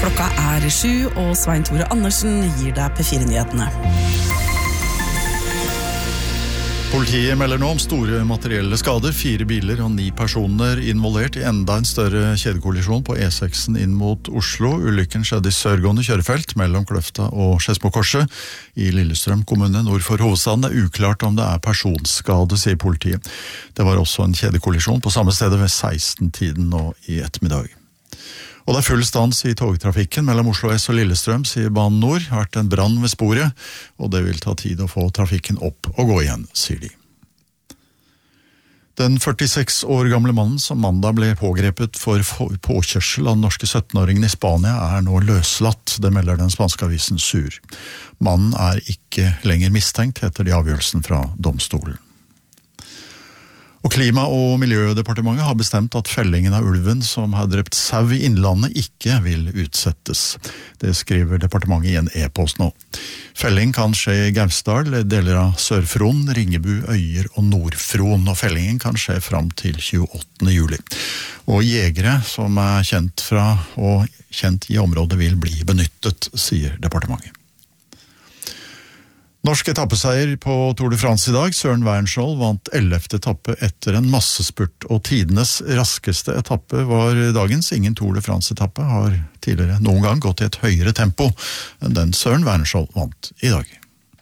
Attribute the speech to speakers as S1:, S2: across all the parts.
S1: Klokka 7, og Svein Tore Andersen gir deg P4-nyhetene.
S2: Politiet melder nå om store materielle skader, 4 biler og 9 personer involvert i enda en større kjedekollisjon på E6 inn mot Oslo. Ulykken skjedde i sørgående kjørefelt mellom Kløfta og Skedsmokorset i Lillestrøm kommune nord for hovedstaden. Det er uklart om det er personskade, sier politiet. Det var også en kjedekollisjon på samme sted ved 16-tiden nå i ettermiddag. Og det er full stans i togtrafikken mellom Oslo S og Lillestrøm, sier Bane Nor. Det har vært en brann ved sporet, og det vil ta tid å få trafikken opp og gå igjen, sier de. Den 46 år gamle mannen som mandag ble pågrepet for påkjørsel av den norske 17-åringen i Spania er nå løslatt, det melder den spanske avisen Sur. Mannen er ikke lenger mistenkt etter de avgjørelsen fra domstolen. Og Klima- og miljødepartementet har bestemt at fellingen av ulven som har drept sau i innlandet ikke vil utsettes. Det skriver departementet i en e-post nå. Felling kan skje i Gausdal, deler av Sør-Fron, Ringebu, Øyer og Nord-Fron, og fellingen kan skje fram til 28. juli. Og jegere som er kjent fra og kjent i området vil bli benyttet, sier departementet. Norsk etappeseier på Tour de France i dag. Søren Wernskjold vant 11. etappe etter en massespurt, og tidenes raskeste etappe var dagens. Ingen Tour de France-etappe har tidligere noen gang gått i et høyere tempo enn den Søren Wernskjold vant i dag.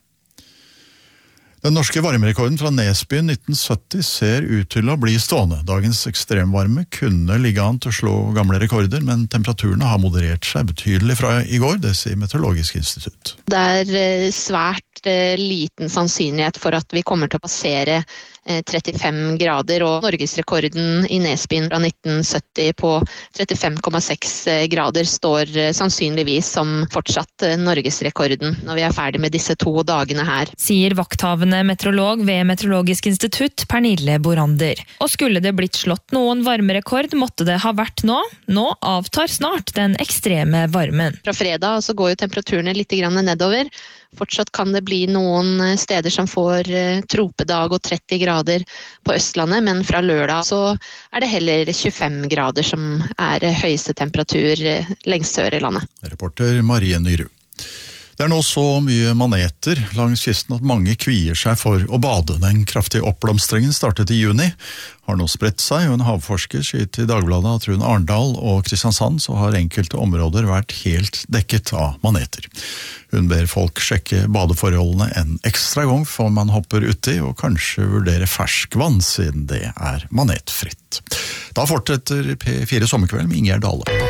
S2: Den norske varmerekorden fra Nesbyen 1970 ser ut til å bli stående. Dagens ekstremvarme kunne ligge an til å slå gamle rekorder, men temperaturene har moderert seg betydelig fra i går, det sier Meteorologisk institutt.
S3: Det er svært liten sannsynlighet for at vi kommer til å passere 35 grader, og norgesrekorden i Nesbyen fra 1970 på 35,6 grader står sannsynligvis som fortsatt norgesrekorden når vi er ferdig med disse 2 dagene her.
S4: Sier vakthavende meteorolog ved Meteorologisk institutt Pernille Borander. Og skulle det blitt slått noen varmerekord, måtte det ha vært nå. Nå avtar snart den ekstreme varmen.
S3: Fra fredag så går jo temperaturene litt nedover. Fortsatt kan det bli noen steder som får tropedag og 30 grader på Østlandet, men fra lørdag så er det heller 25 grader som er høyeste temperatur lengst sør i landet.
S2: Reporter Marie Nyrud. Det er nå så mye maneter langs kysten at mange kvier seg for å bade. Den kraftige oppblomstringen startet i juni, har nå spredt seg, og en havforsker sier til Dagbladet at rundt Arendal og Kristiansand så har enkelte områder vært helt dekket av maneter. Hun ber folk sjekke badeforholdene en ekstra gang før man hopper uti, og kanskje vurdere ferskvann siden det er manetfritt. Da fortsetter P4 Sommerkveld med Ingjerd Dale.